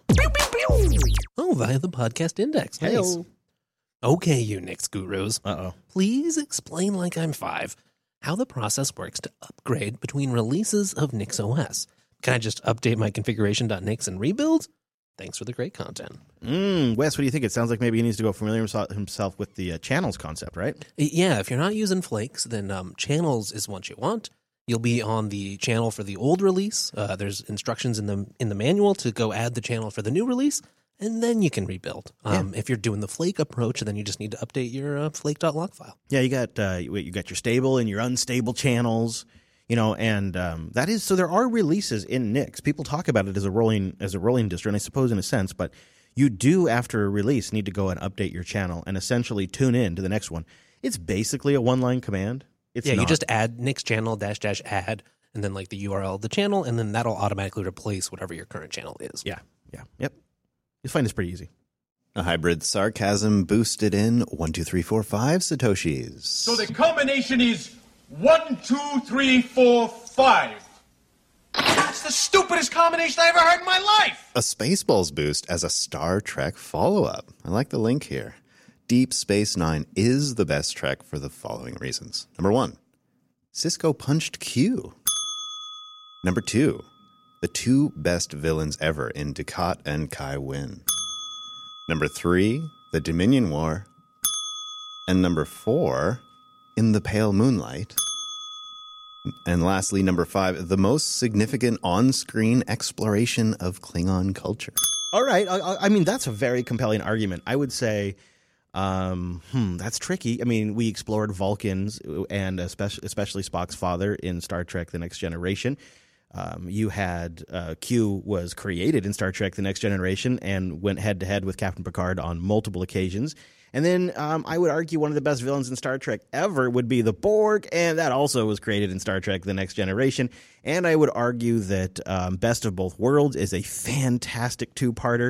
Oh, via the podcast index. Nice. Hey-o. Okay, you Nix gurus. Uh-oh. Please explain like I'm 5 how the process works to upgrade between releases of NixOS. Can I just update my configuration.nix and rebuild? Thanks for the great content. Wes, what do you think? It sounds like maybe he needs to go familiar himself with the channels concept, right? Yeah, if you're not using Flakes, then channels is what you want. You'll be on the channel for the old release. There's instructions in the manual to go add the channel for the new release, and then you can rebuild. If you're doing the Flake approach, then you just need to update your flake.log file. Yeah, you got your stable and your unstable channels, and that is so. There are releases in Nix. People talk about it as a rolling distro, and I suppose in a sense, but you do after a release need to go and update your channel and essentially tune in to the next one. It's basically a one-line command. You just add Nix channel -- add, and then like the URL of the channel, and then that'll automatically replace whatever your current channel is. Yep. You'll find it's pretty easy. A hybrid sarcasm boosted in 1, 2, 3, 4, 5 Satoshis. So the combination is 1, 2, 3, 4, 5. That's the stupidest combination I ever heard in my life. A Spaceballs boost as a Star Trek follow-up. I like the link here. Deep Space Nine is the best Trek for the following reasons. Number 1, Cisco punched Q. Number 2, the 2 best villains ever in Dukat and Kai Wynn. Number 3, the Dominion War. And number 4, In the Pale Moonlight. And lastly, number 5, the most significant on-screen exploration of Klingon culture. All right. I mean, that's a very compelling argument. I would say that's tricky. I mean, we explored Vulcans and especially Spock's father in Star Trek: The Next Generation. You had Q was created in Star Trek: The Next Generation and went head-to-head with Captain Picard on multiple occasions. And then I would argue one of the best villains in Star Trek ever would be the Borg, and that also was created in Star Trek: The Next Generation. And I would argue that Best of Both Worlds is a fantastic two-parter.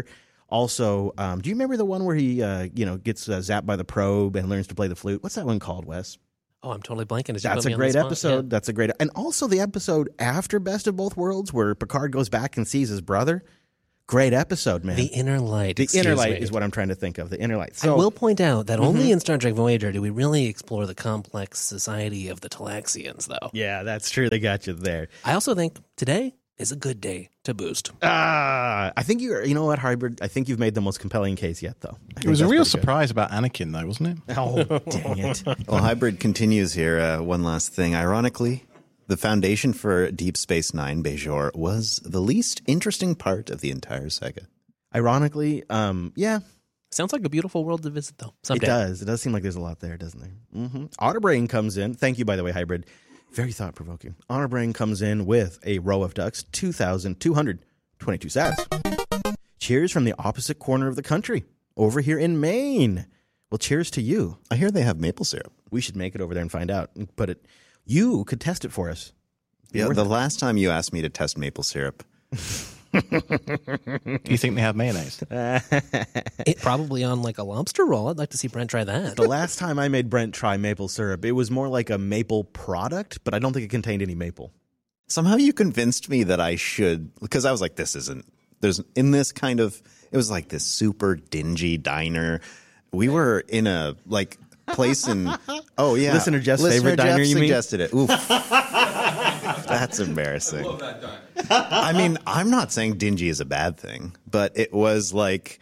Also, do you remember the one where he gets zapped by the probe and learns to play the flute? What's that one called, Wes? Oh, I'm totally blanking. Did you That's put me a on great the spot? episode. Yeah. That's a great, and also the episode after Best of Both Worlds where Picard goes back and sees his brother. Great episode, man. The Inner Light. The Inner excuse Light me. is what I'm trying to think of. The Inner Light. I will point out that only in Star Trek Voyager do we really explore the complex society of the Talaxians, though. Yeah, that's true. They got you there. I also think today is a good day to boost. I think you know what, Hybrid? I think you've made the most compelling case yet, though. It was a real surprise about Anakin, though, wasn't it? Oh, dang it. Well, Hybrid continues here. One last thing. Ironically, the foundation for Deep Space Nine, Bajor, was the least interesting part of the entire saga. Ironically, yeah. Sounds like a beautiful world to visit, though. Someday. It does. It does seem like there's a lot there, doesn't there? Mm-hmm. Otterbrain comes in. Thank you, by the way, Hybrid. Very thought-provoking. Otterbrain comes in with a row of ducks, 2,222 sats. Cheers from the opposite corner of the country, over here in Maine. Well, cheers to you. I hear they have maple syrup. We should make it over there and find out. But you could test it for us. Yeah, the last time you asked me to test maple syrup. Do you think they have mayonnaise? Probably on like a lobster roll. I'd like to see Brent try that. The last time I made Brent try maple syrup, it was more like a maple product, but I don't think it contained any maple. Somehow you convinced me that I should, because I was like, there's in this kind of, it was like this super dingy diner. We were in a like place in, oh yeah. Listener Jeff's favorite diner, you mean? Suggested it. Oof. That's embarrassing. I mean, I'm not saying dingy is a bad thing, but it was like,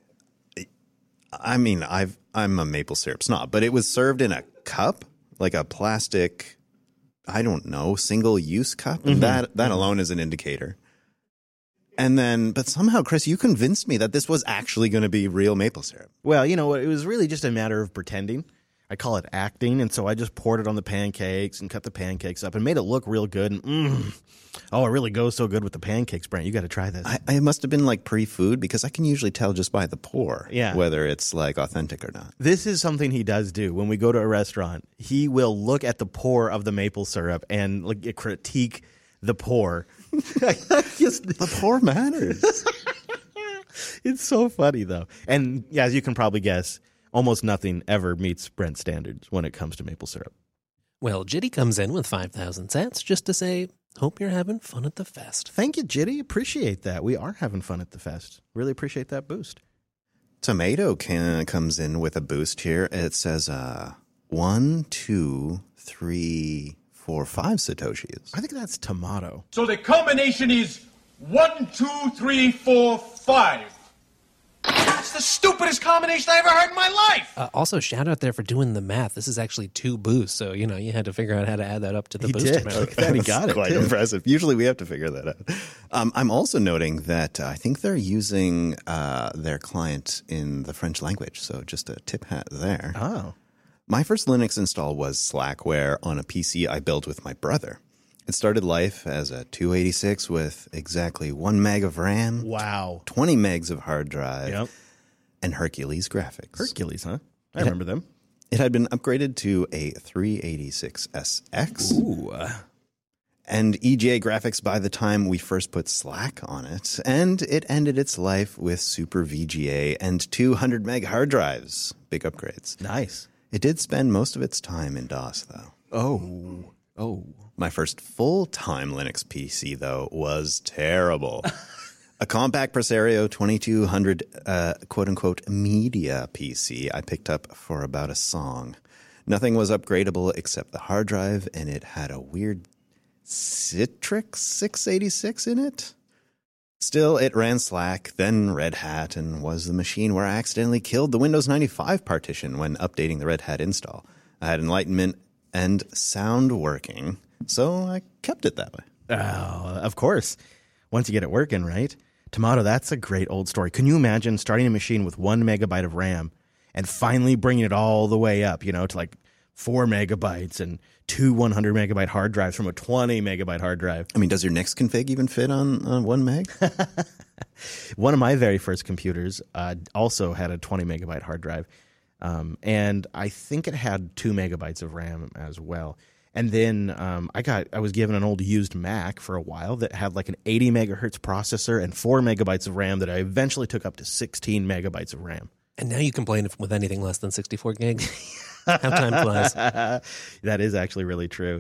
I mean, I'm a maple syrup snob, but it was served in a cup, like a plastic, I don't know, single-use cup. And that alone is an indicator. And then, but somehow, Chris, you convinced me that this was actually going to be real maple syrup. Well, you know, it was really just a matter of pretending. I call it acting, and so I just poured it on the pancakes and cut the pancakes up and made it look real good. And oh, it really goes so good with the pancakes, Brent. You got to try this. I must have been like pre-food because I can usually tell just by the pour whether it's like authentic or not. This is something he does do. When we go to a restaurant, he will look at the pour of the maple syrup and like critique the pour. The pour matters. It's so funny, though. And yeah, as you can probably guess, almost nothing ever meets Brent standards when it comes to maple syrup. Well, Jitty comes in with 5,000 sats just to say, hope you're having fun at the fest. Thank you, Jitty. Appreciate that. We are having fun at the fest. Really appreciate that boost. Tomato comes in with a boost here. It says 1, 2, 3, 4, 5 Satoshis. I think that's tomato. So the combination is 1, 2, 3, 4, 5. That's the stupidest combination I ever heard in my life. Also, shout out there for doing the math. This is actually 2 boosts, so you you had to figure out how to add that up to the He boost did. amount. Look at that. He got it. Quite too. impressive. Usually we have to figure that out. I'm also noting that I think they're using their client in the French language, so just a tip hat there. Oh. My first Linux install was Slackware on a PC I built with my brother. It started life as a 286 with exactly 1 meg of RAM. Wow. 20 megs of hard drive. Yep. And Hercules graphics. Hercules, huh? I remember them. It had been upgraded to a 386SX. Ooh. And EGA graphics by the time we first put Slack on it. And it ended its life with Super VGA and 200 meg hard drives. Big upgrades. Nice. It did spend most of its time in DOS, though. Oh. My first full-time Linux PC, though, was terrible. A compact Presario 2200 quote-unquote media PC I picked up for about a song. Nothing was upgradable except the hard drive, and it had a weird Citrix 686 in it. Still, it ran Slack, then Red Hat, and was the machine where I accidentally killed the Windows 95 partition when updating the Red Hat install. I had Enlightenment and sound working, so I kept it that way. Oh, of course. Once you get it working, right? Tomato, that's a great old story. Can you imagine starting a machine with 1 megabyte of RAM and finally bringing it all the way up, to like 4 megabytes and 2 100 megabyte hard drives from a 20 megabyte hard drive? I mean, does your Nix config even fit on 1 meg? One of my very first computers also had a 20 megabyte hard drive. And I think it had 2 megabytes of RAM as well. And then I was given an old used Mac for a while that had like an 80 megahertz processor and 4 megabytes of RAM that I eventually took up to 16 megabytes of RAM. And now you complain with anything less than 64 gig. How time flies. That is actually really true.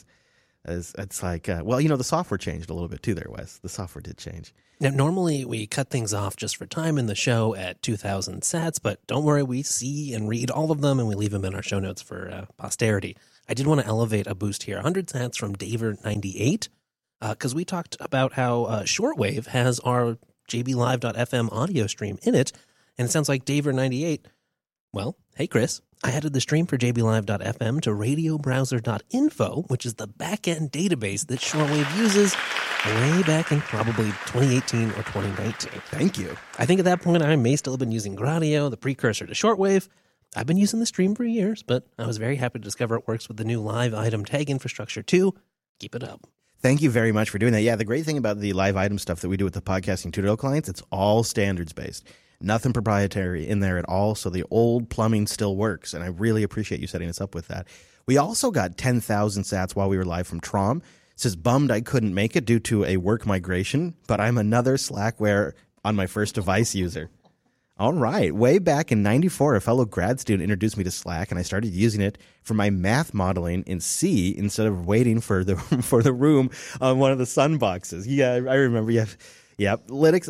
It's like, the software changed a little bit too there, Wes. The software did change. Now, normally we cut things off just for time in the show at 2,000 sats, but don't worry, we see and read all of them and we leave them in our show notes for posterity. I did want to elevate a boost here. 100 sats from Daver98, because we talked about how Shortwave has our JBLive.fm audio stream in it, and it sounds like Daver98, well, hey Chris, I added the stream for JBLive.fm to radiobrowser.info, which is the back-end database that Shortwave uses way back in probably 2018 or 2019. Thank you. I think at that point I may still have been using Gradio, the precursor to Shortwave. I've been using the stream for years, but I was very happy to discover it works with the new live item tag infrastructure too. Keep it up. Thank you very much for doing that. Yeah, the great thing about the live item stuff that we do with the Podcasting 2.0 clients, it's all standards-based. Nothing proprietary in there at all, so the old plumbing still works, and I really appreciate you setting us up with that. We also got 10,000 sats while we were live from Trom. It says, bummed I couldn't make it due to a work migration, but I'm another Slackware on my first device user. All right. Way back in 94, a fellow grad student introduced me to Slack, and I started using it for my math modeling in C instead of waiting for the room on one of the Sun boxes. Yeah, I remember. Yep. Linux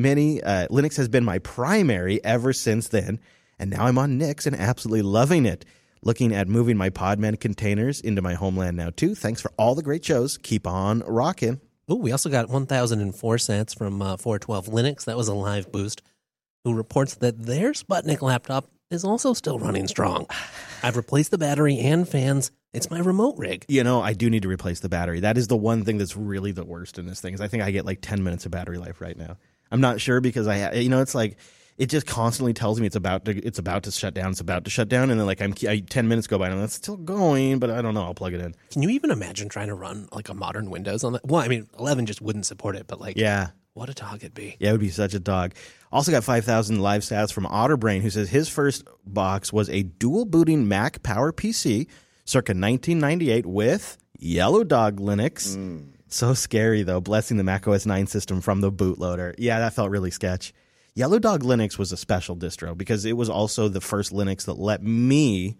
has been my primary ever since then, and now I'm on Nix and absolutely loving it. Looking at moving my Podman containers into my homeland now, too. Thanks for all the great shows. Keep on rocking. Oh, we also got 1,004 sats from 412 Linux. That was a live boost. Who reports that their Sputnik laptop is also still running strong. I've replaced the battery and fans. It's my remote rig. I do need to replace the battery. That is the one thing that's really the worst in this thing. Is I think I get like 10 minutes of battery life right now. I'm not sure because it's like it just constantly tells me it's about to shut down. It's about to shut down, and then like 10 minutes go by and it's still going, but I don't know. I'll plug it in. Can you even imagine trying to run like a modern Windows on that? Well, I mean, 11 just wouldn't support it, but like, yeah. What a dog it'd be. Yeah, it would be such a dog. Also got 5,000 live stats from Otterbrain, who says his first box was a dual booting Mac Power PC circa 1998 with Yellow Dog Linux. So scary, though, blessing the Mac OS 9 system from the bootloader. Yeah, that felt really sketch. Yellow Dog Linux was a special distro because it was also the first Linux that let me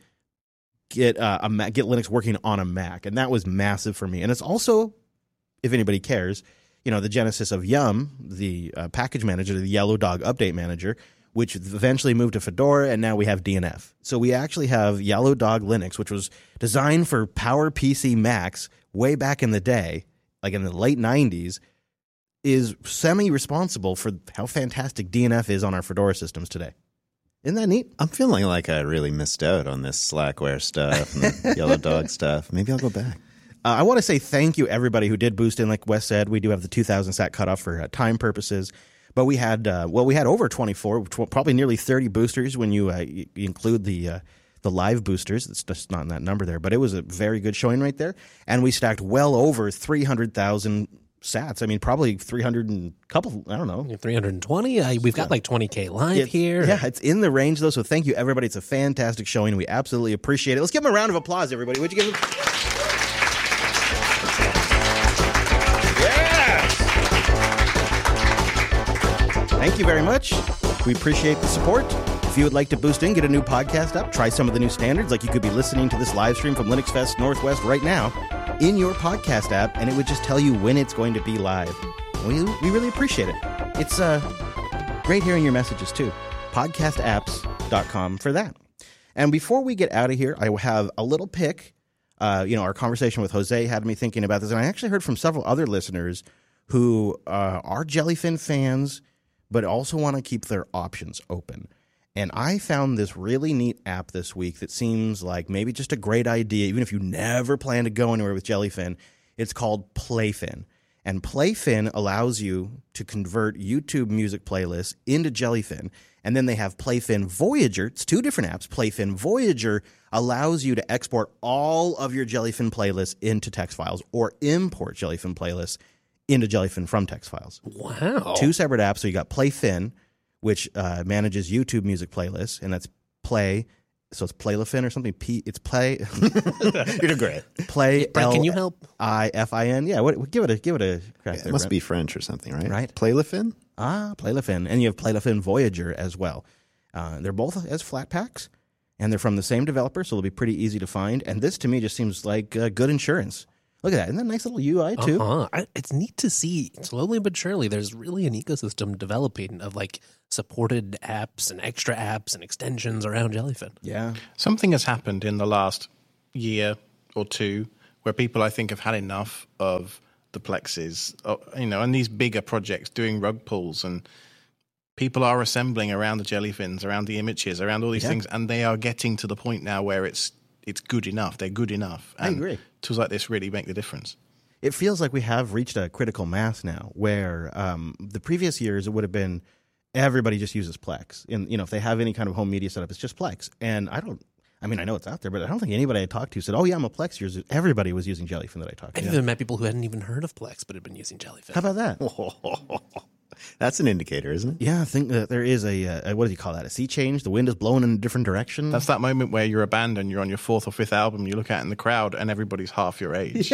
get Linux working on a Mac, and that was massive for me. And it's also, if anybody cares, the genesis of Yum, the package manager, the Yellow Dog Update Manager, which eventually moved to Fedora, and now we have DNF. So we actually have Yellow Dog Linux, which was designed for PowerPC Macs way back in the day, like in the late 90s, is semi-responsible for how fantastic DNF is on our Fedora systems today. Isn't that neat? I'm feeling like I really missed out on this Slackware stuff and the Yellow Dog stuff. Maybe I'll go back. I want to say thank you, everybody who did boost in. Like Wes said, we do have the 2,000 sat cutoff for time purposes. But we had over 24, probably nearly 30 boosters when you include the live boosters. It's just not in that number there. But it was a very good showing right there. And we stacked well over 300,000 sats. I mean, probably 300 and couple, I don't know. 320? We've got like 20K live here. Yeah, it's in the range, though. So thank you, everybody. It's a fantastic showing. We absolutely appreciate it. Let's give them a round of applause, everybody. Would you give them? Thank you very much. We appreciate the support. If you would like to boost in, get a new podcast up, try some of the new standards, like you could be listening to this live stream from Linux Fest Northwest right now in your podcast app, and it would just tell you when it's going to be live. We really appreciate it. It's great hearing your messages, too. Podcastapps.com for that. And before we get out of here, I have a little pick. Our conversation with Jose had me thinking about this, and I actually heard from several other listeners who are Jellyfin fans, but also want to keep their options open. And I found this really neat app this week that seems like maybe just a great idea, even if you never plan to go anywhere with Jellyfin. It's called Playfin. And Playfin allows you to convert YouTube music playlists into Jellyfin. And then they have Playfin Voyager. It's two different apps. Playfin Voyager allows you to export all of your Jellyfin playlists into text files or import Jellyfin playlists into Jellyfin from text files. Wow. Two separate apps. So you got Playfin, which manages YouTube music playlists, and that's Play, So it's Playfin or something. It's Play. You're doing great. Play. Brent, can you help? Ifin. Yeah. Give it a crack. Yeah, there, it must Brent. be French or something, right? Right. Playfin. Playfin, and you have Playfin Voyager as well. They're both as flat packs, and they're from the same developer, so they'll be pretty easy to find. And this to me just seems like good insurance. Look at that. Isn't that a nice little UI too? It's neat to see slowly but surely there's really an ecosystem developing of like supported apps and extra apps and extensions around Jellyfin. Yeah. Something has happened in the last year or two where people, I think, have had enough of the Plexes, and these bigger projects doing rug pulls, and people are assembling around the Jellyfins, around the images, around all these things, and they are getting to the point now where it's good enough. They're good enough. And I agree. Tools like this really make the difference. It feels like we have reached a critical mass now where the previous years it would have been everybody just uses Plex. And, if they have any kind of home media setup, it's just Plex. And I know it's out there, but I don't think anybody I talked to said, oh, yeah, I'm a Plex user. Everybody was using Jellyfin that I talked to. I've even met people who hadn't even heard of Plex but had been using Jellyfin. How about that? That's an indicator, isn't it? Yeah, I think that there is a what do you call that? A sea change? The wind is blowing in a different direction? That's that moment where you're a band and you're on your 4th or 5th album, you look out in the crowd and everybody's half your age.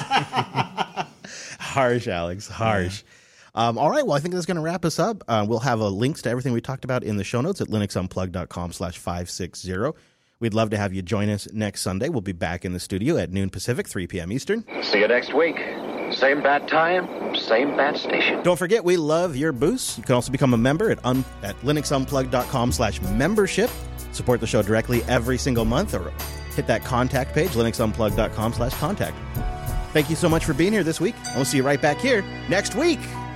Harsh, Alex. Harsh. Yeah. All right. Well, I think that's going to wrap us up. We'll have links to everything we talked about in the show notes at linuxunplugged.com/560. We'd love to have you join us next Sunday. We'll be back in the studio at noon Pacific, 3 p.m. Eastern. See you next week. Same bat time, same bat station. Don't forget, we love your boosts. You can also become a member at linuxunplugged.com/membership. Support the show directly every single month, or hit that contact page, linuxunplugged.com/contact. Thank you so much for being here this week, and we'll see you right back here next week.